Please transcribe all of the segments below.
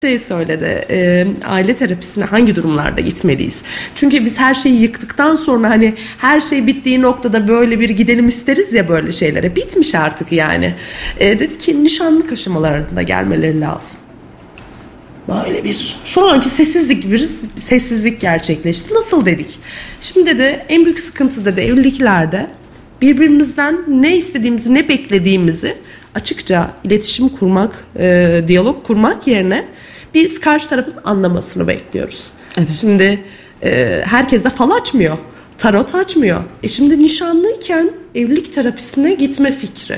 söyledi. Aile terapisine hangi durumlarda gitmeliyiz? Çünkü biz her şeyi yıktıktan sonra hani her şey bittiği noktada böyle bir gidelim isteriz ya böyle şeylere. Bitmiş artık yani. Dedi ki nişanlık aşamalarında gelmeleri lazım. Böyle bir şu anki sessizlik gerçekleşti. Nasıl dedik? Şimdi dedi en büyük sıkıntı dedi evliliklerde birbirimizden ne istediğimizi, ne beklediğimizi açıkça iletişim kurmak, diyalog kurmak yerine biz karşı tarafın anlamasını bekliyoruz. Evet. Şimdi herkes de fal açmıyor, tarot açmıyor. Şimdi nişanlıyken evlilik terapisine gitme fikri.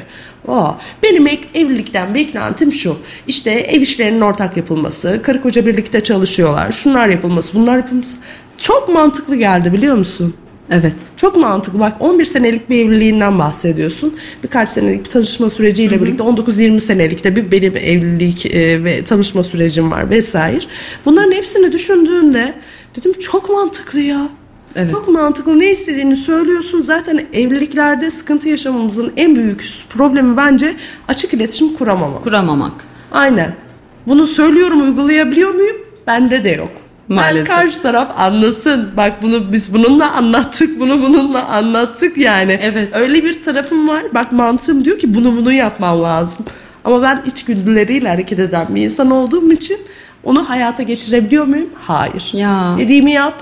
Benim evlilikten beklentim şu. İşte ev işlerinin ortak yapılması, karı koca birlikte çalışıyorlar, şunlar yapılması, bunlar yapılması. Çok mantıklı geldi biliyor musun? Evet. Çok mantıklı. Bak 11 senelik bir evliliğinden bahsediyorsun. Birkaç senelik bir tanışma süreciyle birlikte 19-20 senelikte bir benim evlilik ve tanışma sürecim var vesaire. Bunların hepsini düşündüğümde dedim çok mantıklı ya. Evet. Çok mantıklı. Ne istediğini söylüyorsun. Zaten evliliklerde sıkıntı yaşamamızın en büyük problemi bence açık iletişim kuramamak. Aynen. Bunu söylüyorum, uygulayabiliyor muyum? Bende de yok. Maalesef. Yani karşı taraf anlasın. Bak biz bununla anlattık, bununla anlattık yani. Evet. Öyle bir tarafım var. Bak mantığım diyor ki bunu yapman lazım. Ama ben içgüdüleriyle hareket eden bir insan olduğum için onu hayata geçirebiliyor muyum? Hayır. Ya. Dediğimi yap.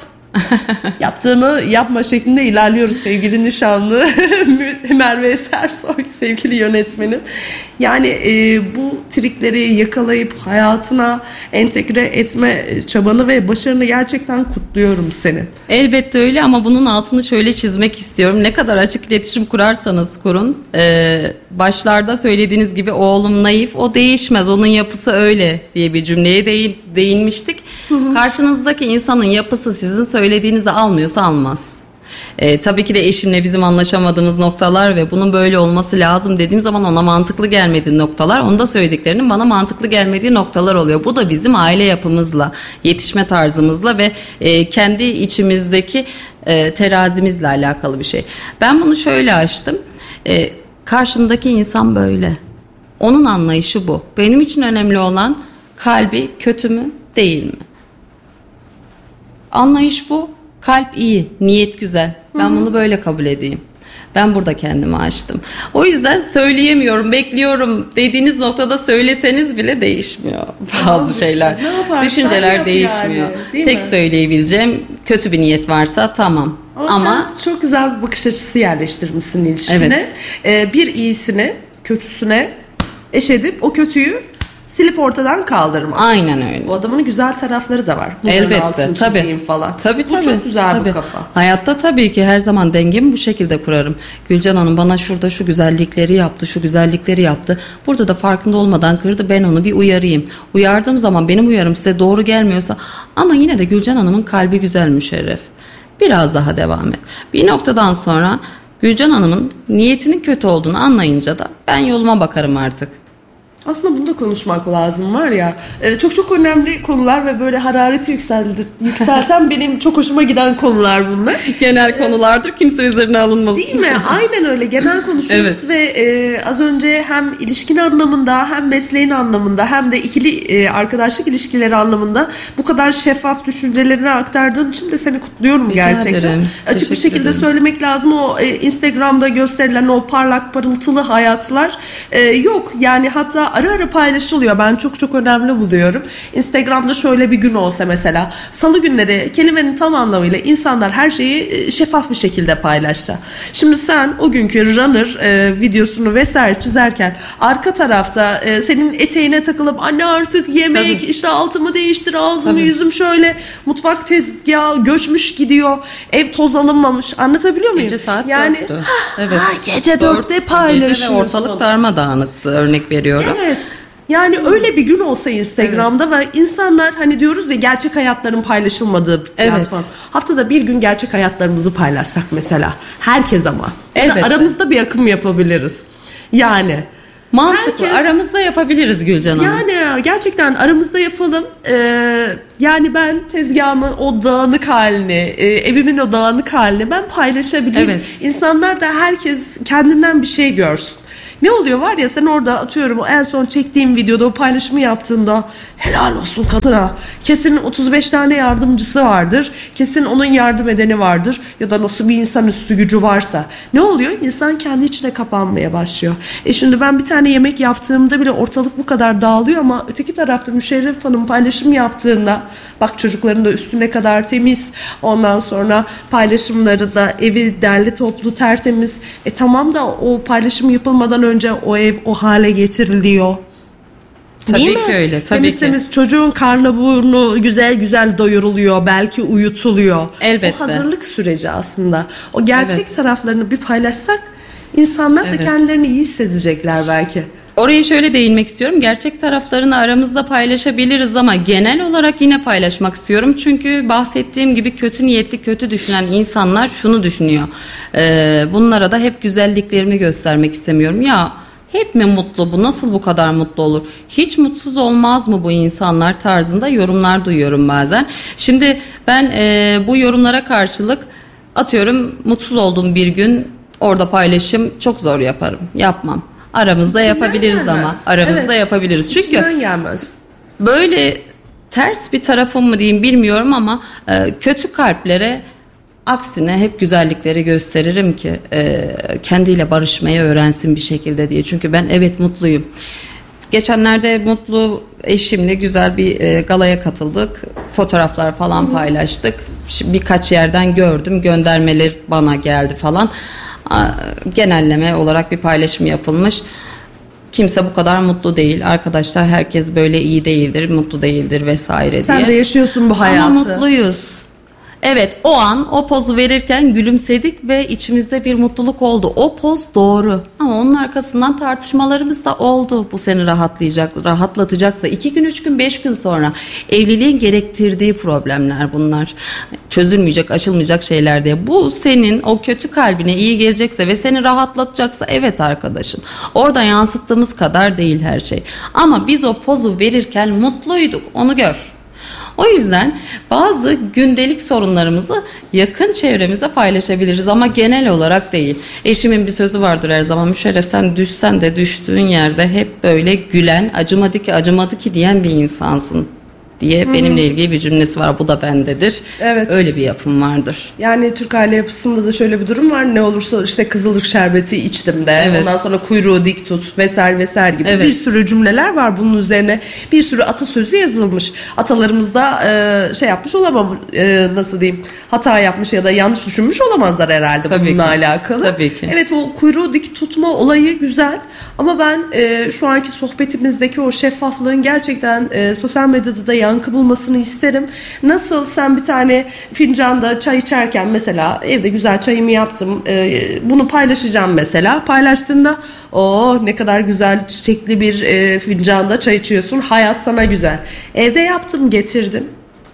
Yaptığımı yapma şeklinde ilerliyoruz sevgili nişanlı Merve Esersoy, sevgili yönetmenim. Yani bu trikleri yakalayıp hayatına entegre etme çabanı ve başarını gerçekten kutluyorum seni. Elbette öyle ama bunun altını şöyle çizmek istiyorum. Ne kadar açık iletişim kurarsanız kurun. Başlarda söylediğiniz gibi oğlum naif, o değişmez, onun yapısı öyle diye bir cümleye değinmiştik. Karşınızdaki insanın yapısı sizin söylediğinizi almıyorsa almaz. Tabii ki de eşimle bizim anlaşamadığımız noktalar ve bunun böyle olması lazım dediğim zaman ona mantıklı gelmediği noktalar, onun da söylediklerinin bana mantıklı gelmediği noktalar oluyor. Bu da bizim aile yapımızla, yetişme tarzımızla ve kendi içimizdeki terazimizle alakalı bir şey. Ben bunu şöyle açtım. Karşımdaki insan böyle. Onun anlayışı bu. Benim için önemli olan kalbi kötü mü, değil mi? Anlayış bu. Kalp iyi, niyet güzel. Ben bunu böyle kabul edeyim. Ben burada kendimi açtım. O yüzden söyleyemiyorum, bekliyorum dediğiniz noktada söyleseniz bile değişmiyor bazı şeyler. Düşünceler değişmiyor. Yani, tek söyleyebileceğim kötü bir niyet varsa tamam. Ama sen çok güzel bir bakış açısı yerleştirmişsin ilişkine. Evet. Bir iyisini, kötüsüne eş edip o kötüyü silip ortadan kaldırmak. Aynen öyle. Bu adamın güzel tarafları da var. Elbette. Tabii. Falan. Tabii. Bu çok güzel bir kafa. Hayatta tabii ki her zaman dengemi bu şekilde kurarım. Gülcan Hanım bana şurada şu güzellikleri yaptı, şu güzellikleri yaptı. Burada da farkında olmadan kırdı. Ben onu bir uyarayım. Uyardığım zaman benim uyarım size doğru gelmiyorsa ama yine de Gülcan Hanım'ın kalbi güzel Müşerref. Biraz daha devam et. Bir noktadan sonra Gülcan Hanım'ın niyetinin kötü olduğunu anlayınca da ben yoluma bakarım artık. Aslında bunu da konuşmak lazım var ya. Çok önemli konular ve böyle harareti yükselten benim çok hoşuma giden konular bunlar. Genel konulardır, kimse üzerine alınmasın. Değil mi? Aynen öyle. Genel konuşuyoruz. Evet. Ve az önce hem ilişkin anlamında hem mesleğin anlamında hem de ikili arkadaşlık ilişkileri anlamında bu kadar şeffaf düşüncelerini aktardığın için de seni kutluyorum Rica gerçekten. Ederim. Açık bir şekilde söylemek lazım. O Instagram'da gösterilen o parlak parıltılı hayatlar yok. Yani hatta ara ara paylaşılıyor. Ben çok önemli buluyorum. Instagram'da şöyle bir gün olsa mesela salı günleri kelimenin tam anlamıyla insanlar her şeyi şeffaf bir şekilde paylaşsa. Şimdi sen o günkü runner videosunu vesaire çizerken arka tarafta senin eteğine takılıp anne artık yemek Tabii. işte altımı değiştir ağzımı Tabii. yüzüm şöyle mutfak tezgahı göçmüş gidiyor ev toz alınmamış anlatabiliyor muyum? Gece saat yani 4'tü. Evet. Gece 4'te paylaşıyorsun. Gece ve ortalık darmadağınıktı örnek veriyorum. Evet. Yani öyle bir gün olsa Instagram'da ve insanlar hani diyoruz ya gerçek hayatların paylaşılmadığı bir platform. Evet. Haftada bir gün gerçek hayatlarımızı paylaşsak mesela. Herkes ama. Yani Elbette. aramızda bir akım yapabiliriz. Yani. Mantıklı. Aramızda yapabiliriz Gülcan Hanım. Yani gerçekten aramızda yapalım. Yani ben tezgahımın o dağınık halini, evimin o dağınık halini ben paylaşabileyim. Evet. İnsanlar da herkes kendinden bir şey görsün. Ne oluyor var ya, sen orada atıyorum en son çektiğim videoda o paylaşımı yaptığında helal olsun kadına. Kesin 35 tane yardımcısı vardır. Kesin onun yardım edeni vardır. Ya da nasıl bir insanüstü gücü varsa. Ne oluyor? İnsan kendi içine kapanmaya başlıyor. Şimdi ben bir tane yemek yaptığımda bile ortalık bu kadar dağılıyor ama öteki tarafta Müşerref Hanım paylaşım yaptığında bak çocukların da üstü ne kadar temiz. Ondan sonra paylaşımları da evi derli toplu tertemiz. Tamam da o paylaşım yapılmadan önce o ev o hale getiriliyor. Tabii ki öyle. Tabii temiz ki. temiz çocuğun karnı burnu güzel güzel doyuruluyor. Belki uyutuluyor. Elbette. O hazırlık süreci aslında. O gerçek Evet. taraflarını bir paylaşsak insanlar da Evet. kendilerini iyi hissedecekler belki. Oraya şöyle değinmek istiyorum. Gerçek taraflarını aramızda paylaşabiliriz ama genel olarak yine paylaşmak istiyorum. Çünkü bahsettiğim gibi kötü niyetli, kötü düşünen insanlar şunu düşünüyor. Bunlara da hep güzelliklerimi göstermek istemiyorum. Ya hep mi mutlu bu? Nasıl bu kadar mutlu olur? Hiç mutsuz olmaz mı bu insanlar tarzında yorumlar duyuyorum bazen. Şimdi ben bu yorumlara karşılık atıyorum mutsuz olduğum bir gün orada paylaşım çok zor yaparım. Yapmam. Aramızda İçinden yapabiliriz gelmez. ama aramızda Evet. yapabiliriz. Çünkü İçinden gelmez. böyle ters bir tarafım mı diyeyim bilmiyorum ama kötü kalplere aksine hep güzellikleri gösteririm ki kendiyle barışmayı öğrensin bir şekilde diye. Çünkü ben evet mutluyum. Geçenlerde mutlu eşimle güzel bir galaya katıldık. Fotoğraflar falan paylaştık. Birkaç yerden gördüm. Göndermeler bana geldi falan. Genelleme olarak bir paylaşım yapılmış. Kimse bu kadar mutlu değil. Arkadaşlar herkes böyle iyi değildir, mutlu değildir vesaire diye. Sen de yaşıyorsun bu hayatı. Ama mutluyuz. Evet, o an o pozu verirken gülümsedik ve içimizde bir mutluluk oldu. O poz doğru. Ama onun arkasından tartışmalarımız da oldu. Bu seni rahatlatacaksa 2 gün, 3 gün, 5 gün sonra evliliğin gerektirdiği problemler bunlar. Çözülmeyecek, aşılmayacak şeyler diye. Bu senin o kötü kalbine iyi gelecekse ve seni rahatlatacaksa evet arkadaşım. Orada yansıttığımız kadar değil her şey. Ama biz o pozu verirken mutluyduk. Onu gör. O yüzden bazı gündelik sorunlarımızı yakın çevremize paylaşabiliriz ama genel olarak değil. Eşimin bir sözü vardır her zaman, Müşerref sen düşsen de düştüğün yerde hep böyle gülen, acımadı ki diyen bir insansın diye benimle ilgili bir cümlesi var. Bu da bendedir. Evet. Öyle bir yapım vardır. Yani Türk aile yapısında da şöyle bir durum var. Ne olursa işte kızılcık şerbeti içtim de. Evet. Ondan sonra kuyruğu dik tut vesaire vesaire gibi Evet. bir sürü cümleler var. Bunun üzerine bir sürü atasözü yazılmış. Atalarımız da şey yapmış olamam, nasıl diyeyim, hata yapmış ya da yanlış düşünmüş olamazlar herhalde Tabii bununla ki. alakalı. Tabii ki. Evet, o kuyruğu dik tutma olayı güzel ama ben şu anki sohbetimizdeki o şeffaflığın gerçekten sosyal medyada da yankı bulmasını isterim. Nasıl sen bir tane fincanda çay içerken mesela evde güzel çayımı yaptım, bunu paylaşacağım mesela. Paylaştığında ne kadar güzel çiçekli bir fincanda çay içiyorsun, hayat sana güzel. Evde yaptım getirdim.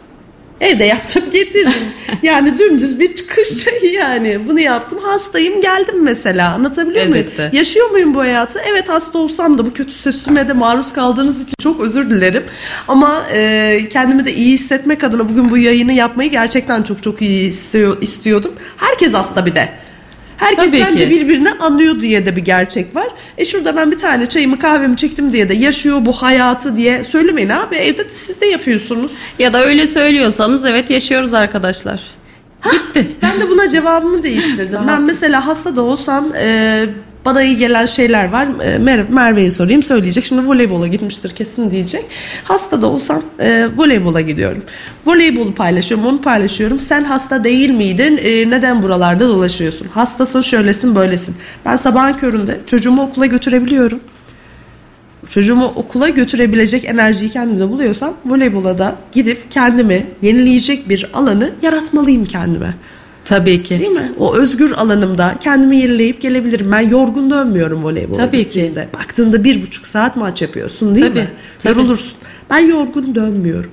Evde yaptım getirdim. Yani dümdüz bir kış çayı yani. Bunu yaptım, hastayım, geldim mesela. Anlatabiliyor muyum? Elbette. Yaşıyor muyum bu hayatı? Evet, hasta olsam da bu kötü sesime de maruz kaldığınız için çok özür dilerim. Ama kendimi de iyi hissetmek adına bugün bu yayını yapmayı gerçekten çok çok iyi istiyordum. Herkes hasta bir de. Herkes Tabii bence ki. birbirini anlıyor diye de bir gerçek var. Şurada ben bir tane çayımı kahvemi çektim diye de yaşıyor bu hayatı diye söylemeyin abi. Evde de siz de yapıyorsunuz. Ya da öyle söylüyorsanız evet yaşıyoruz arkadaşlar. Bitti. Ben de buna cevabımı değiştirdim. Ben mesela hasta da olsam bana iyi gelen şeyler var. Merve'ye sorayım, söyleyecek. Şimdi voleybola gitmiştir kesin diyecek. Hasta da olsam voleybola gidiyorum. Voleybolu paylaşıyorum, onu paylaşıyorum. Sen hasta değil miydin? Neden buralarda dolaşıyorsun? Hastasın, şöylesin, böylesin. Ben sabahın köründe çocuğumu okula götürebiliyorum. Çocuğumu okula götürebilecek enerjiyi kendimde buluyorsam voleybola da gidip kendimi yenileyecek bir alanı yaratmalıyım kendime. Tabii ki. Değil mi? O özgür alanımda kendimi yenileyip gelebilirim. Ben yorgun dönmüyorum voleybola Tabii ki. gittiğimde. Baktığında 1,5 saat maç yapıyorsun değil Tabii, mi? tabii. Yorulursun. Ben yorgun dönmüyorum.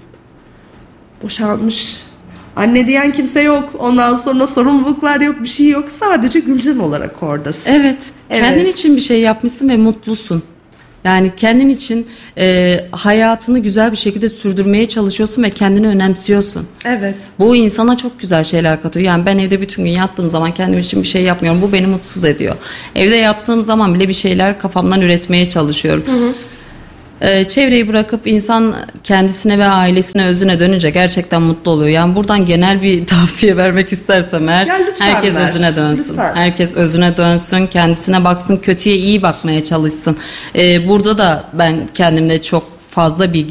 Boşalmış. Anne diyen kimse yok. Ondan sonra sorumluluklar yok, bir şey yok. Sadece Gülcan olarak oradasın. Evet. Evet. Kendin için bir şey yapmışsın ve mutlusun. Yani kendin için hayatını güzel bir şekilde sürdürmeye çalışıyorsun ve kendini önemsiyorsun. Evet. Bu insana çok güzel şeyler katıyor. Yani ben evde bütün gün yattığım zaman kendim için bir şey yapmıyorum. Bu beni mutsuz ediyor. Evde yattığım zaman bile bir şeyler kafamdan üretmeye çalışıyorum. Çevreyi bırakıp insan kendisine ve ailesine, özüne dönünce gerçekten mutlu oluyor. Yani buradan genel bir tavsiye vermek istersem eğer, herkes özüne dönsün. Lütfen. Herkes özüne dönsün, kendisine baksın, kötüye iyi bakmaya çalışsın. Burada da ben kendimde çok fazla bir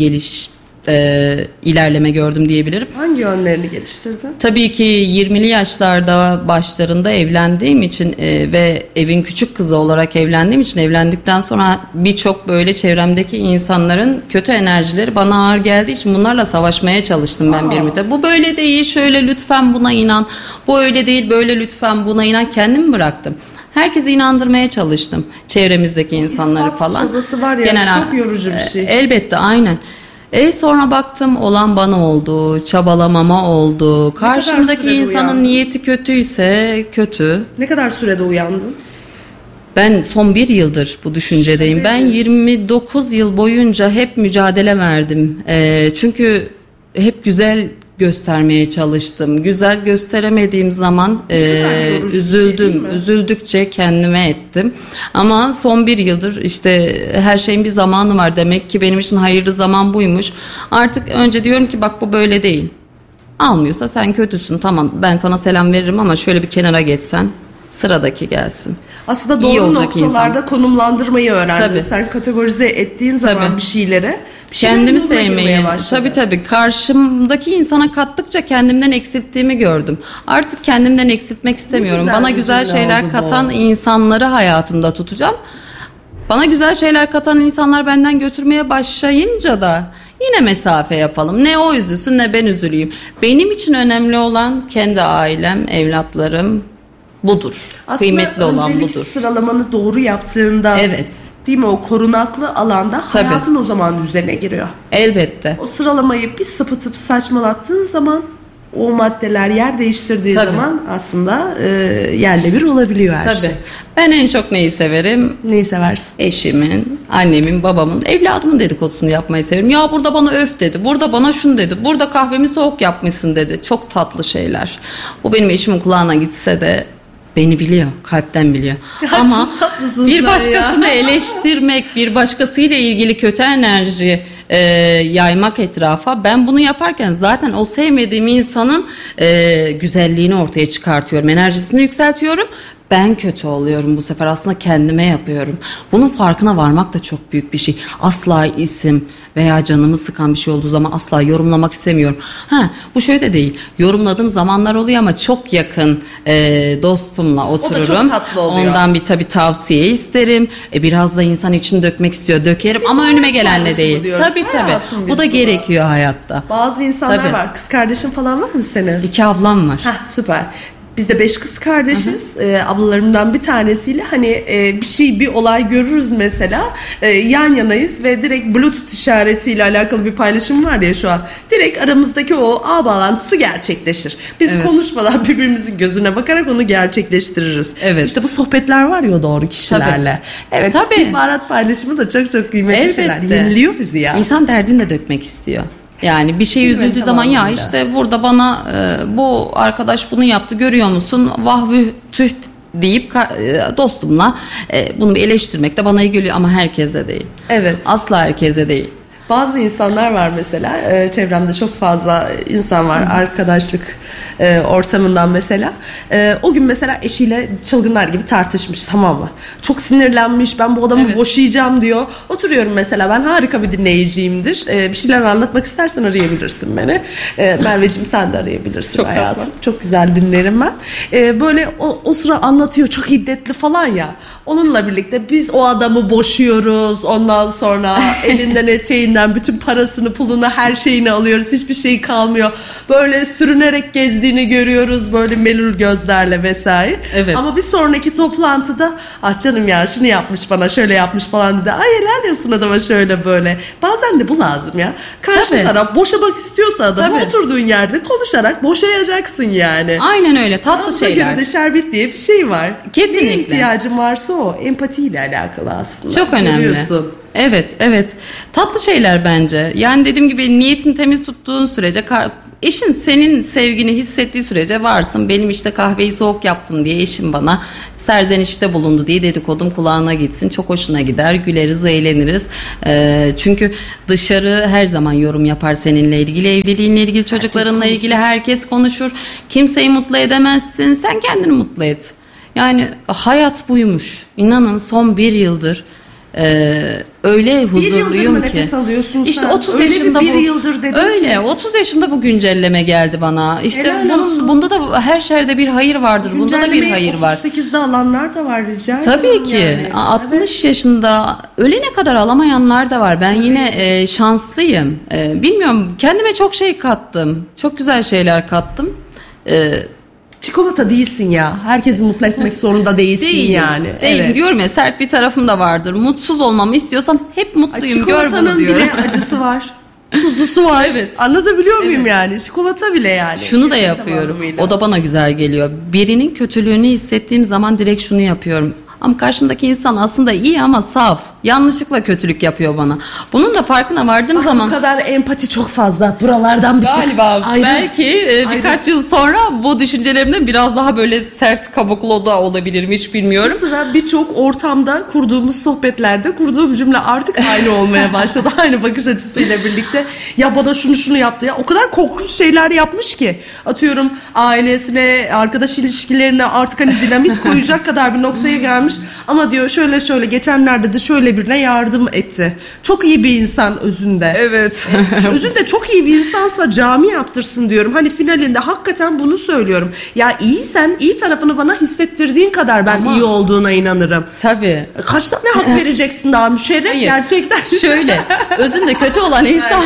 ilerleme gördüm diyebilirim. Hangi yönlerini geliştirdin? Tabii ki 20'li yaşlarda başlarında evlendiğim için ve evin küçük kızı olarak evlendiğim için, evlendikten sonra birçok böyle çevremdeki insanların kötü enerjileri bana ağır geldiği için bunlarla savaşmaya çalıştım ben bir müddet. Bu böyle değil, şöyle lütfen buna inan. Bu öyle değil, böyle lütfen buna inan. Kendimi bıraktım. Herkesi inandırmaya çalıştım. Çevremizdeki insanları İspat falan. çabası var ya, çok yorucu bir şey. Elbette, aynen. Sonra baktım olan bana oldu, çabalamama oldu. Karşımdaki insanın uyandın? Niyeti kötüyse kötü. Ne kadar sürede uyandın? Ben son 1 yıldır bu düşüncedeyim. Ben 29 yıl boyunca hep mücadele verdim. Çünkü hep güzel göstermeye çalıştım. Güzel gösteremediğim zaman üzüldüm. Üzüldükçe kendime ettim. Ama son 1 yıldır işte her şeyin bir zamanı var. Demek ki benim için hayırlı zaman buymuş. Artık önce diyorum ki bak bu böyle değil. Almıyorsa sen kötüsün. Tamam, ben sana selam veririm ama şöyle bir kenara geçsen, sıradaki gelsin. Aslında doğru noktalarda konumlandırmayı öğrendin. Tabii. Sen kategorize ettiğin zaman bir şeylere kendimi sevmeyi, tabii karşımdaki insana kattıkça kendimden eksilttiğimi gördüm. Artık kendimden eksiltmek istemiyorum. Bana güzel şeyler katan insanları hayatımda tutacağım. Bana güzel şeyler katan insanlar benden götürmeye başlayınca da yine mesafe yapalım. Ne o üzülsün ne ben üzüleyim. Benim için önemli olan kendi ailem, evlatlarım. Budur. Aslında kıymetli olan budur. Öncelik sıralamanı doğru yaptığında, evet, değil mi, o korunaklı alanda hayatın o zaman düzene giriyor. Elbette. O sıralamayı bir sapıtıp saçmalattığın zaman, o maddeler yer değiştirdiği zaman aslında yerle bir olabiliyor her şey. Ben en çok neyi severim? Neyi seversin? Eşimin, annemin, babamın, evladımın dedikodusunu yapmayı severim. Ya burada bana öf dedi, burada bana şunu dedi, burada kahvemi soğuk yapmışsın dedi. Çok tatlı şeyler. Bu benim eşimin kulağına gitse de beni biliyor, kalpten biliyor. Ya ama bir başkasını eleştirmek, bir başkasıyla ilgili kötü enerji yaymak etrafa, ben bunu yaparken zaten o sevmediğim insanın güzelliğini ortaya çıkartıyorum, enerjisini yükseltiyorum. Ben kötü oluyorum bu sefer, aslında kendime yapıyorum. Bunun farkına varmak da çok büyük bir şey. Asla isim veya canımı sıkan bir şey olduğu zaman asla yorumlamak istemiyorum. Bu şöyle değil. Yorumladığım zamanlar oluyor ama çok yakın dostumla otururum. O da çok tatlı oluyor. Ondan bir tabii tavsiye isterim. Biraz da insan için dökmek istiyor. Dökerim ama önüme gelenle değil. Tabii. Bu da gerekiyor hayatta. Bazı insanlar var. Kız kardeşin falan var mı senin? 2 ablam var. Süper. Biz de 5 kız kardeşiz. Ablalarımdan bir tanesiyle hani bir olay görürüz mesela. Yan yanayız ve direkt Bluetooth işaretiyle alakalı bir paylaşım var ya şu an. Direkt aramızdaki o ağ bağlantısı gerçekleşir. Biz konuşmadan birbirimizin gözüne bakarak onu gerçekleştiririz. Evet. İşte bu sohbetler var ya doğru kişilerle. Evet. İstihbarat paylaşımı da çok çok kıymetli şeyler. Yeniliyor bizi ya. İnsan derdini de dökmek istiyor. Yani bir şey üzüldüğü zaman ya işte burada bana bu arkadaş bunu yaptı görüyor musun? Vah tüh deyip dostumla bunu bir eleştirmek de bana iyi geliyor ama herkese değil. Evet. Asla herkese değil. Bazı insanlar var mesela, çevremde çok fazla insan var, arkadaşlık ortamından mesela. O gün mesela eşiyle çılgınlar gibi tartışmış, tamam mı? Çok sinirlenmiş, ben bu adamı boşayacağım diyor. Oturuyorum mesela, ben harika bir dinleyiciyimdir. Bir şeyler anlatmak istersen arayabilirsin beni. Merveciğim sen de arayabilirsin çok hayatım. Tatlı. Çok güzel dinlerim ben. Böyle o sıra anlatıyor, çok hiddetli falan ya. Onunla birlikte biz o adamı boşuyoruz, ondan sonra elinden eteğinden bütün parasını, pulunu, her şeyini alıyoruz. Hiçbir şey kalmıyor. Böyle sürünerek gezdiğini görüyoruz. Böyle melul gözlerle vesaire. Evet. Ama bir sonraki toplantıda canım ya şunu yapmış bana, şöyle yapmış falan dedi. Helal olsun adama şöyle böyle. Bazen de bu lazım ya. Karşı taraf boşamak istiyorsa adamı oturduğun yerde konuşarak boşayacaksın yani. Aynen öyle. Tatlı şeyler. Göre de şerbet diye bir şey var. Kesinlikle. Ne ihtiyacın varsa o. Empatiyle alakalı aslında. Çok önemli. Görüyorsun. Evet, evet. Tatlı şeyler bence. Yani dediğim gibi niyetini temiz tuttuğun sürece eşin senin sevgini hissettiği sürece varsın. Benim işte kahveyi soğuk yaptım diye eşim bana serzenişte bulundu diye dedikodum kulağına gitsin. Çok hoşuna gider, güleriz, eğleniriz. Çünkü dışarı her zaman yorum yapar seninle ilgili, evliliğinle ilgili, çocuklarınla ilgili herkes konuşur. Kimseyi mutlu edemezsin, sen kendini mutlu et. Yani hayat buymuş. İnanın son bir yıldır öyle huzurluyum bir yıldır mı ki. Nefes alıyorsun işte sen? 30 öyle yaşında bir yıldır dedin öyle ki. 30 yaşında bu güncelleme geldi bana. İşte bunda da her şerde bir hayır vardır. Bunda da bir hayır var. 38'de alanlar da var rica ederim. Tabii ki. Yani. 60 yaşında ölene kadar alamayanlar da var. Ben yine şanslıyım. Bilmiyorum, kendime çok şey kattım. Çok güzel şeyler kattım. Çikolata değilsin ya. Herkesi mutlu etmek zorunda değilsin yani. Değilim. Evet. Diyorum ya, sert bir tarafım da vardır. Mutsuz olmamı istiyorsan hep mutluyum. Gör bunu diyorum. Çikolatanın bile acısı var. Tuzlusu var. Evet. Anlatabiliyor muyum yani? Çikolata bile yani. Şunu da yapıyorum. O da bana güzel geliyor. Birinin kötülüğünü hissettiğim zaman direkt şunu yapıyorum. Ama karşımdaki insan aslında iyi ama saf. Yanlışlıkla kötülük yapıyor bana. Bunun da farkına vardığım zaman... Bu kadar empati çok fazla. Buralardan bir şey. Galiba belki birkaç yıl sonra bu düşüncelerimden biraz daha böyle sert kabuklu da olabilirim, hiç bilmiyorum. Şu sıra birçok ortamda kurduğumuz sohbetlerde kurduğum cümle artık aynı olmaya başladı. Aynı bakış açısıyla birlikte. Ya bana şunu yaptı ya. O kadar korkunç şeyler yapmış ki. Atıyorum ailesine, arkadaş ilişkilerine artık hani dinamit koyacak kadar bir noktaya gelmiş. Ama diyor şöyle geçenlerde de şöyle birine yardım etti. Çok iyi bir insan özünde. Evet. Özünde çok iyi bir insansa cami yaptırsın diyorum. Hani finalinde hakikaten bunu söylüyorum. Ya iyisen iyi tarafını bana hissettirdiğin kadar ben iyi olduğuna inanırım. Tabii. Kaç tane hak vereceksin daha müşerref? Hayır. Gerçekten. Şöyle, özünde kötü olan insan...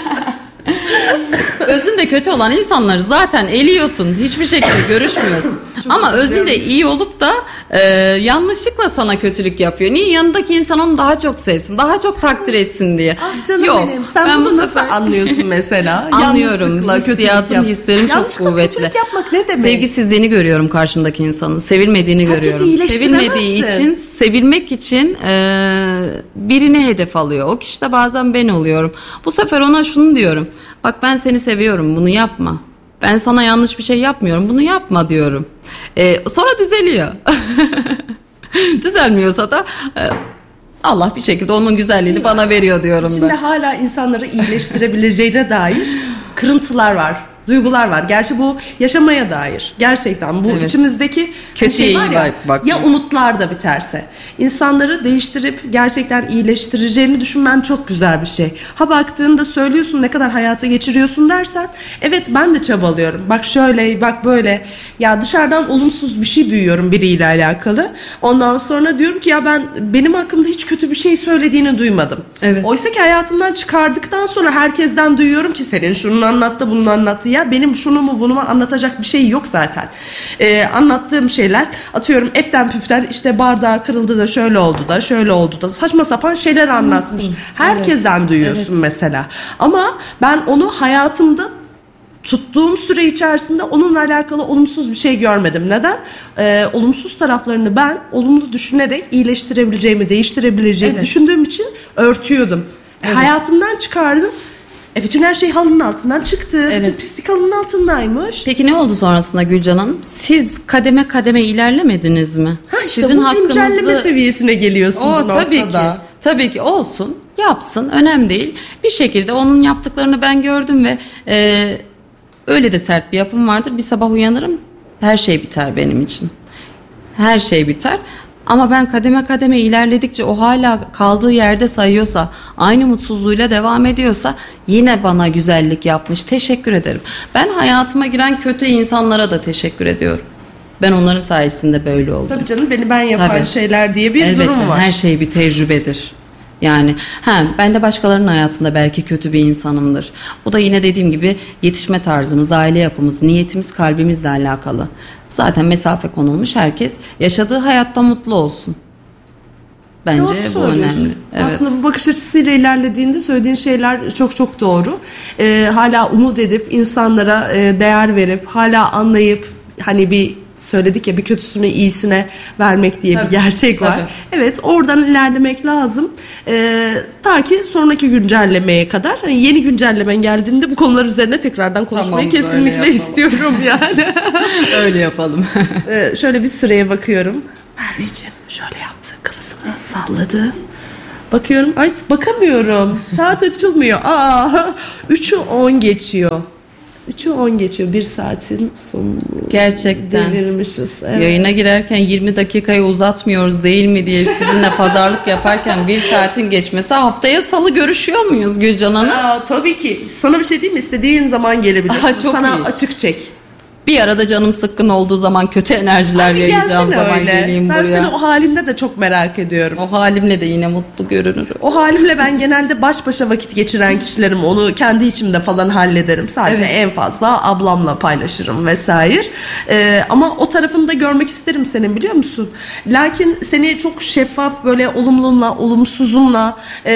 Özünde kötü olan insanları zaten eliyorsun. Hiçbir şekilde görüşmüyorsun. Ama özünde iyi olup da yanlışlıkla sana kötülük yapıyor. Niye? Yanındaki insan onu daha çok sevsin, daha çok takdir etsin diye. Ah canım benim. Sen bunu nasıl anlıyorsun mesela? Anlıyorum. Hissiyatım, hislerim çok kuvvetli. Kötülük yapmak ne demek? Sevgisizliğini görüyorum karşımdaki insanın. Sevilmediğini görüyorum. Sevilmediği için, sevilmek için birini hedef alıyor. O kişi de bazen ben oluyorum. Bu sefer ona şunu diyorum. Bak, ben seni seviyorum, bunu yapma. Ben sana yanlış bir şey yapmıyorum, bunu yapma diyorum. Sonra düzeliyor. Düzelmiyorsa da Allah bir şekilde onun güzelliğini bana veriyor diyorum ben. İçinde hala insanları iyileştirebileceğine dair kırıntılar var. Duygular var. Gerçi bu yaşamaya dair. Gerçekten bu içimizdeki kötüye şey var ya, bak. Ya umutlar da biterse. İnsanları değiştirip gerçekten iyileştireceğini düşünmen çok güzel bir şey. Ha baktığında söylüyorsun ne kadar hayata geçiriyorsun dersen, evet ben de çabalıyorum. Bak şöyle, bak böyle. Ya dışarıdan olumsuz bir şey duyuyorum biriyle alakalı. Ondan sonra diyorum ki ya benim hakkımda hiç kötü bir şey söylediğini duymadım. Evet. Oysa ki hayatımdan çıkardıktan sonra herkesten duyuyorum ki senin şunu anlattı, bunu anlattı. Ya benim şunu mu bunu mu anlatacak bir şey yok zaten. Anlattığım şeyler, atıyorum eften püften işte bardağı kırıldı da şöyle oldu da saçma sapan şeyler anlatmış. Herkesten duyuyorsun mesela. Ama ben onu hayatımda tuttuğum süre içerisinde onunla alakalı olumsuz bir şey görmedim. Neden? Olumsuz taraflarını ben olumlu düşünerek iyileştirebileceğimi, değiştirebileceğimi düşündüğüm için örtüyordum. Hayatımdan çıkardım. Bütün her şey halının altından çıktı. Bütün pislik halının altındaymış. Peki ne oldu sonrasında Gülcan Hanım? Siz kademe kademe ilerlemediniz mi? İşte sizin bu güncelleme seviyesine geliyorsun bu noktada. Tabii ki olsun. Yapsın. Önemli değil. Bir şekilde onun yaptıklarını ben gördüm ve öyle de sert bir yapım vardır. Bir sabah uyanırım. Her şey biter benim için. Her şey biter. Ama ben kademe kademe ilerledikçe o hala kaldığı yerde sayıyorsa, aynı mutsuzluğuyla devam ediyorsa yine bana güzellik yapmış. Teşekkür ederim. Ben hayatıma giren kötü insanlara da teşekkür ediyorum. Ben onların sayesinde böyle oldum. Tabii canım, beni ben yapan şeyler diye bir durum var. Her şey bir tecrübedir. Yani ben de başkalarının hayatında belki kötü bir insanımdır. Bu da yine dediğim gibi yetişme tarzımız, aile yapımız, niyetimiz, kalbimizle alakalı. Zaten mesafe konulmuş, herkes yaşadığı hayatta mutlu olsun. Bence bu önemli. Evet. Aslında bu bakış açısıyla ilerlediğinde söylediğin şeyler çok çok doğru. Hala umut edip insanlara değer verip hala anlayıp hani bir söyledik ya, bir kötüsünü iyisine vermek diye Tabii, bir gerçek var. tabii. Evet, oradan ilerlemek lazım. Ta ki sonraki güncellemeye kadar. Hani yeni güncelleme geldiğinde bu konular üzerine tekrardan konuşmayı Tamam, öyle kesinlikle yapalım. istiyorum yani. Öyle yapalım. Şöyle bir süreye bakıyorum. Merveciğim şöyle yaptı, kafasını salladı. Bakıyorum, ay bakamıyorum. Saat açılmıyor. 3'ü 10 geçiyor. 3'ü 10 geçiyor. 1 saatin sonu. Gerçekten. Devirmişiz. Evet. Yayına girerken 20 dakikayı uzatmıyoruz değil mi diye sizinle pazarlık yaparken 1 saatin geçmesi. Haftaya salı görüşüyor muyuz Gülcan Hanım? Tabii ki. Sana bir şey diyeyim mi? İstediğin zaman gelebilirsin. Çok Sana iyi. açık çek. Bir arada canım sıkkın olduğu zaman, kötü enerjiler Bir yayacağım gelsene zaman öyle. geleyim Ben buraya. seni o halinde de çok merak ediyorum. O halimle de yine mutlu görünürüm. O halimle ben genelde baş başa vakit geçiren kişilerim. Onu kendi içimde falan hallederim. Sadece Evet. en fazla ablamla paylaşırım vesaire. Ama o tarafını da görmek isterim senin, biliyor musun? Lakin seni çok şeffaf, böyle olumlunla, olumsuzunla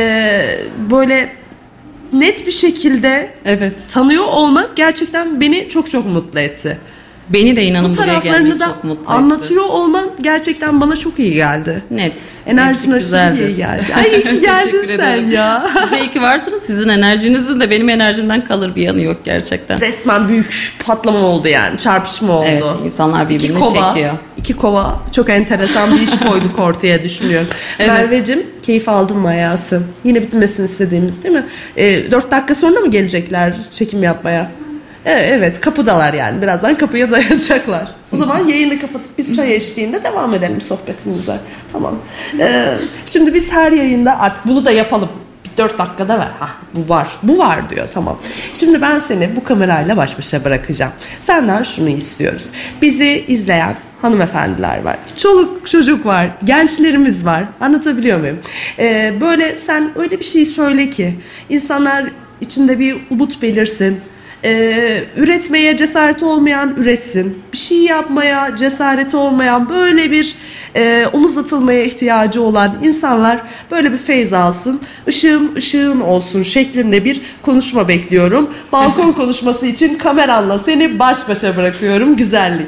böyle net bir şekilde Evet. tanıyor olmak gerçekten beni çok çok mutlu etti. Beni de inanın Bu buraya taraflarını gelmek da çok mutlu etti. anlatıyor olman gerçekten bana çok iyi geldi. Net. Enerjin Net, aşırı güzeldir. iyi geldi. Ay iyi ki geldin Teşekkür sen ederim. ya. Siz de iyi ki varsınız. Sizin enerjinizin de benim enerjimden kalır bir yanı yok gerçekten. Resmen büyük patlama oldu yani. Çarpışma oldu. Evet, insanlar birbirini çekiyor. 2 kova. Çok enteresan bir iş koyduk ortaya, düşünüyorum. Evet. Merveciğim, keyif aldın mı hayatım? Yine bitmesini istediğimiz değil mi? 4 dakika sonra mı gelecekler çekim yapmaya? Evet, kapıdalar yani. Birazdan kapıya dayanacaklar. O zaman yayını kapatıp biz çay eşliğinde devam edelim sohbetimize. Tamam. Şimdi biz her yayında artık bunu da yapalım. 4 dakikada ver. Bu var. Bu var diyor. Tamam. Şimdi ben seni bu kamerayla baş başa bırakacağım. Senden şunu istiyoruz. Bizi izleyen hanımefendiler var. Çoluk çocuk var. Gençlerimiz var. Anlatabiliyor muyum? Böyle sen öyle bir şey söyle ki insanlar içinde bir umut belirsin. Üretmeye cesareti olmayan üretsin. Bir şey yapmaya cesareti olmayan, böyle bir omuz atılmaya ihtiyacı olan insanlar böyle bir feyz alsın. Işığım ışığın olsun şeklinde bir konuşma bekliyorum. Balkon konuşması için kameranla seni baş başa bırakıyorum. Güzellik.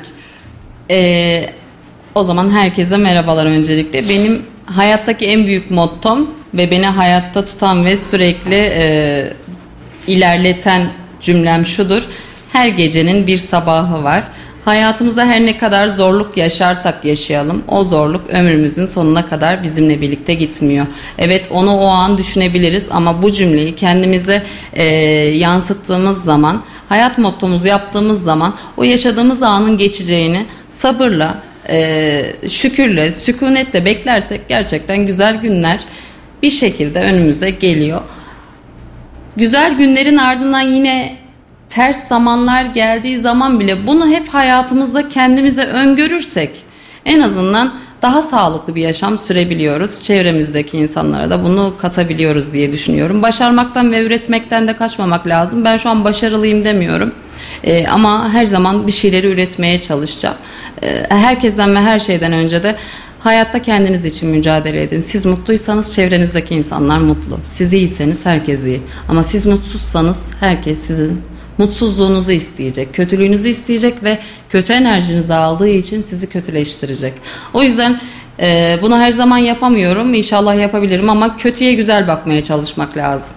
O zaman herkese merhabalar öncelikle. Benim hayattaki en büyük mottom ve beni hayatta tutan ve sürekli ilerleten cümlem şudur: her gecenin bir sabahı var. Hayatımızda her ne kadar zorluk yaşarsak yaşayalım, o zorluk ömrümüzün sonuna kadar bizimle birlikte gitmiyor. Evet, onu o an düşünebiliriz ama bu cümleyi kendimize yansıttığımız zaman, hayat mottomuzu yaptığımız zaman o yaşadığımız anın geçeceğini sabırla, şükürle, sükunetle beklersek gerçekten güzel günler bir şekilde önümüze geliyor. Güzel günlerin ardından yine ters zamanlar geldiği zaman bile bunu hep hayatımızda kendimize öngörürsek en azından daha sağlıklı bir yaşam sürebiliyoruz. Çevremizdeki insanlara da bunu katabiliyoruz diye düşünüyorum. Başarmaktan ve üretmekten de kaçmamak lazım. Ben şu an başarılıyım demiyorum. Ama her zaman bir şeyleri üretmeye çalışacağım. Herkesten ve her şeyden önce de hayatta kendiniz için mücadele edin. Siz mutluysanız çevrenizdeki insanlar mutlu. Siz iyiyseniz herkes iyi. Ama siz mutsuzsanız herkes sizin mutsuzluğunuzu isteyecek, kötülüğünüzü isteyecek ve kötü enerjinizi aldığı için sizi kötüleştirecek. O yüzden bunu her zaman yapamıyorum. İnşallah yapabilirim ama kötüye güzel bakmaya çalışmak lazım.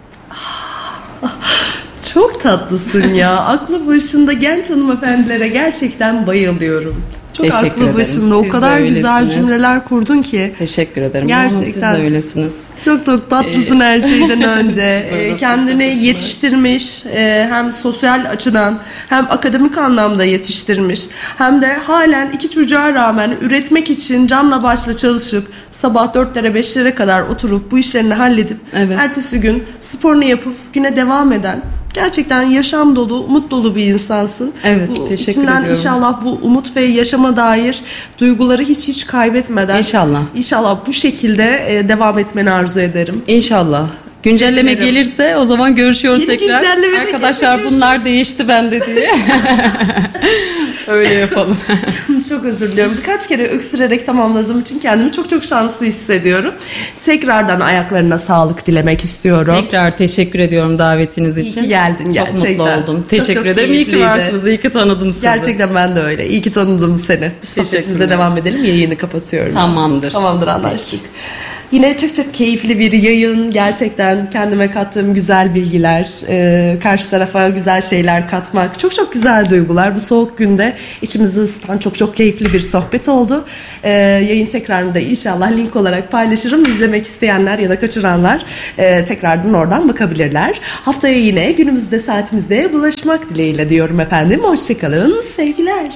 Çok tatlısın ya. Aklı başında genç hanımefendilere gerçekten bayılıyorum. Çok Teşekkür aklı ederim. başında. O Siz de kadar güzel öylesiniz. cümleler kurdun ki. Teşekkür ederim. Gerçekten. Ama siz de öylesiniz. Çok çok tatlısın her şeyden önce. Kendini yetiştirmiş, hem sosyal açıdan hem akademik anlamda yetiştirmiş. Hem de halen 2 çocuğa rağmen üretmek için canla başla çalışıp sabah 4'lere 5'lere kadar oturup bu işlerini halledip Evet. ertesi gün sporunu yapıp güne devam eden, gerçekten yaşam dolu, umut dolu bir insansın. Evet, teşekkür içinden ediyorum. İnşallah bu umut ve yaşama dair duyguları hiç kaybetmeden İnşallah. İnşallah bu şekilde devam etmeni arzu ederim. İnşallah. Güncelleme Teşekkür ederim. gelirse o zaman görüşüyoruz Yeni tekrar. güncelleme de Arkadaşlar gelir. bunlar değişti bende diye. Öyle yapalım. Çok özür diliyorum. Birkaç kere öksürerek tamamladığım için kendimi çok çok şanslı hissediyorum. Tekrardan ayaklarına sağlık dilemek istiyorum. Tekrar teşekkür ediyorum davetiniz için. İyi ki geldin çok gerçekten. Çok mutlu oldum. Teşekkür çok ederim. İyi ki keyifliydi. varsınız. İyi ki tanıdım sizi. Gerçekten ben de öyle. İyi ki tanıdım seni. Biz sohbetimize devam edelim. Yayını kapatıyorum. Tamamdır. Anlaştık. Yine çok çok keyifli bir yayın. Gerçekten kendime kattığım güzel bilgiler, karşı tarafa güzel şeyler katmak. Çok çok güzel duygular. Bu soğuk günde içimizi ısıtan çok çok keyifli bir sohbet oldu. Yayın tekrarını da inşallah link olarak paylaşırım. İzlemek isteyenler ya da kaçıranlar tekrardan oradan bakabilirler. Haftaya yine günümüzde saatimizde bulaşmak dileğiyle diyorum efendim. Hoşçakalın. Sevgiler.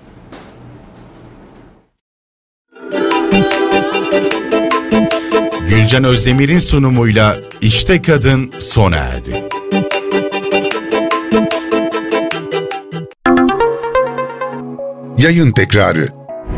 Gülcan Özdemir'in sunumuyla İşte Kadın sona erdi. Yayın tekrarı.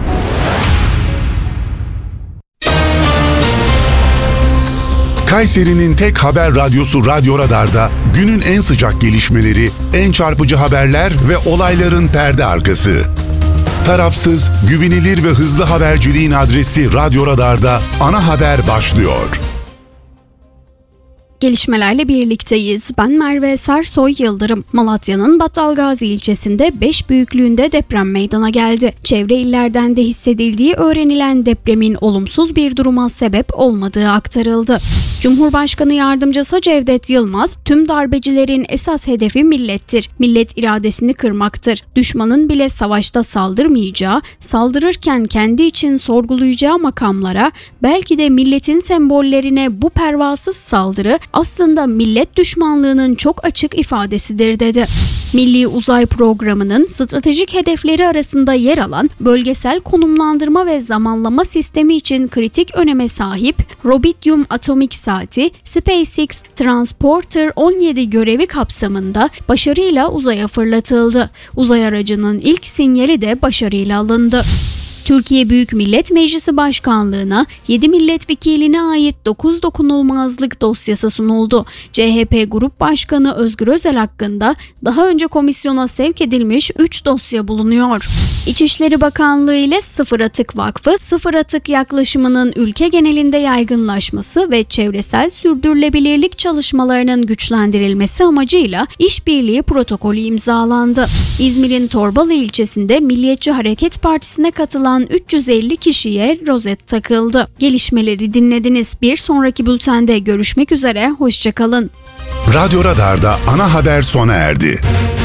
Kayseri'nin tek haber radyosu Radyo Radar'da günün en sıcak gelişmeleri, en çarpıcı haberler ve olayların perde arkası. Tarafsız, güvenilir ve hızlı haberciliğin adresi Radyo Radar'da ana haber başlıyor. Gelişmelerle birlikteyiz. Ben Merve Sersoy Yıldırım. Malatya'nın Battalgazi ilçesinde 5 büyüklüğünde deprem meydana geldi. Çevre illerden de hissedildiği öğrenilen depremin olumsuz bir duruma sebep olmadığı aktarıldı. Cumhurbaşkanı Yardımcısı Cevdet Yılmaz, tüm darbecilerin esas hedefi millettir. Millet iradesini kırmaktır. Düşmanın bile savaşta saldırmayacağı, saldırırken kendi için sorgulayacağı makamlara, belki de milletin sembollerine bu pervasız saldırı aslında millet düşmanlığının çok açık ifadesidir dedi. Milli Uzay Programı'nın stratejik hedefleri arasında yer alan bölgesel konumlandırma ve zamanlama sistemi için kritik öneme sahip Rubidium atomik saati SpaceX Transporter 17 görevi kapsamında başarıyla uzaya fırlatıldı. Uzay aracının ilk sinyali de başarıyla alındı. Türkiye Büyük Millet Meclisi Başkanlığı'na 7 milletvekiline ait 9 dokunulmazlık dosyası sunuldu. CHP Grup Başkanı Özgür Özel hakkında daha önce komisyona sevk edilmiş 3 dosya bulunuyor. İçişleri Bakanlığı ile Sıfır Atık Vakfı, sıfır atık yaklaşımının ülke genelinde yaygınlaşması ve çevresel sürdürülebilirlik çalışmalarının güçlendirilmesi amacıyla işbirliği protokolü imzalandı. İzmir'in Torbalı ilçesinde Milliyetçi Hareket Partisi'ne katılan 350 kişiye rozet takıldı. Gelişmeleri dinlediniz. Bir sonraki bültende görüşmek üzere. Hoşçakalın. Radyo Radar'da ana haber sona erdi.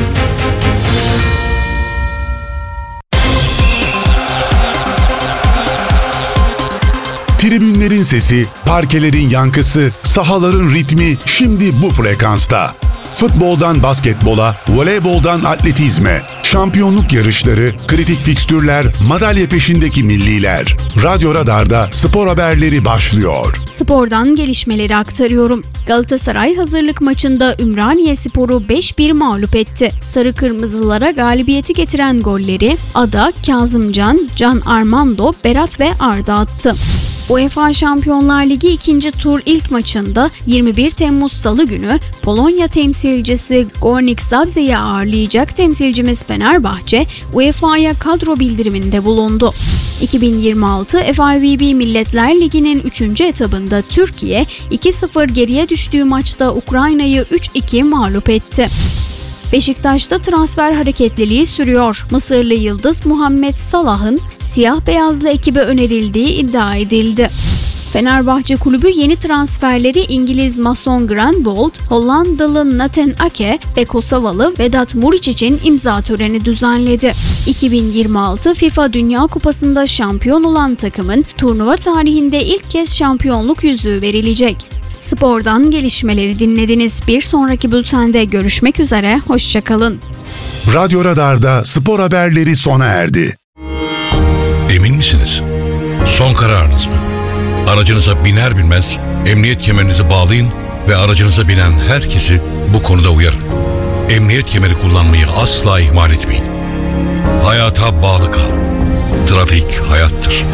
Tribünlerin sesi, parkelerin yankısı, sahaların ritmi şimdi bu frekansta. Futboldan basketbola, voleyboldan atletizme, şampiyonluk yarışları, kritik fikstürler, madalya peşindeki milliler. Radyo Radar'da spor haberleri başlıyor. Spordan gelişmeleri aktarıyorum. Galatasaray hazırlık maçında Ümraniyespor'u 5-1 mağlup etti. Sarı Kırmızılara galibiyeti getiren golleri Ada, Kazımcan, Can Armando, Berat ve Arda attı. UEFA Şampiyonlar Ligi 2. tur ilk maçında 21 Temmuz Salı günü Polonya temsilcisi Górnik Zabrze'yi ağırlayacak temsilcimiz Fenerbahçe, UEFA'ya kadro bildiriminde bulundu. 2026 FIVB Milletler Ligi'nin 3. etabında Türkiye 2-0 geriye düştüğü maçta Ukrayna'yı 3-2 mağlup etti. Beşiktaş'ta transfer hareketliliği sürüyor. Mısırlı yıldız Muhammed Salah'ın siyah beyazlı ekibe önerildiği iddia edildi. Fenerbahçe kulübü yeni transferleri İngiliz Mason Greenwood, Hollandalı Nathan Ake ve Kosovalı Vedat Muriç için imza töreni düzenledi. 2026 FIFA Dünya Kupası'nda şampiyon olan takımın turnuva tarihinde ilk kez şampiyonluk yüzüğü verilecek. Spordan gelişmeleri dinlediniz. Bir sonraki bültende görüşmek üzere. Hoşçakalın. Radyo Radar'da spor haberleri sona erdi. Emin misiniz? Son kararınız mı? Aracınıza biner binmez emniyet kemerinizi bağlayın ve aracınıza binen herkesi bu konuda uyarın. Emniyet kemeri kullanmayı asla ihmal etmeyin. Hayata bağlı kal. Trafik hayattır.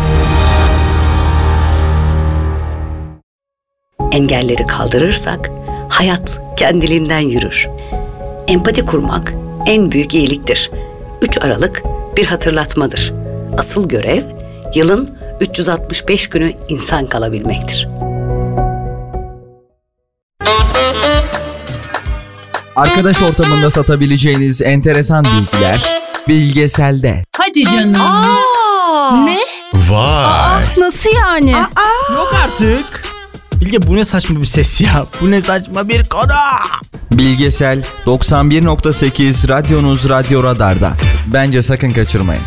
Engelleri kaldırırsak hayat kendiliğinden yürür. Empati kurmak en büyük iyiliktir. 3 Aralık bir hatırlatmadır. Asıl görev yılın 365 günü insan kalabilmektir. Arkadaş ortamında satabileceğiniz enteresan bilgiler Bilgesel'de. Hadi canım. Ne? Vay. Nasıl yani? Yok artık. Bilge, bu ne saçma bir ses ya. Bu ne saçma bir konu. Bilgesel 91.8 radyonuz Radyo Radar'da. Bence sakın kaçırmayın.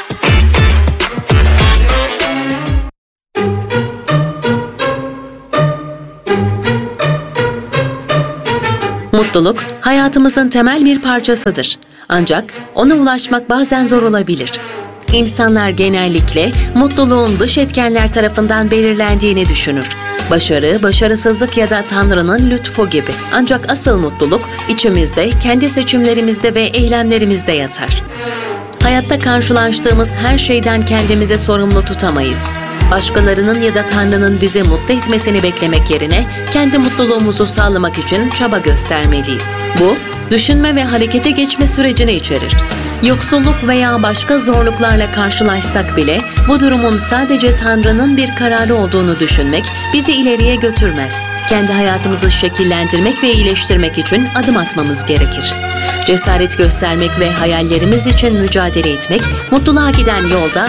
Mutluluk hayatımızın temel bir parçasıdır. Ancak ona ulaşmak bazen zor olabilir. İnsanlar genellikle mutluluğun dış etkenler tarafından belirlendiğini düşünür. Başarı, başarısızlık ya da Tanrı'nın lütfu gibi. Ancak asıl mutluluk içimizde, kendi seçimlerimizde ve eylemlerimizde yatar. Hayatta karşılaştığımız her şeyden kendimizi sorumlu tutamayız. Başkalarının ya da Tanrı'nın bizi mutlu etmesini beklemek yerine kendi mutluluğumuzu sağlamak için çaba göstermeliyiz. Bu, düşünme ve harekete geçme sürecini içerir. Yoksulluk veya başka zorluklarla karşılaşsak bile bu durumun sadece Tanrı'nın bir kararı olduğunu düşünmek bizi ileriye götürmez. Kendi hayatımızı şekillendirmek ve iyileştirmek için adım atmamız gerekir. Cesaret göstermek ve hayallerimiz için mücadele etmek, mutluluğa giden yolda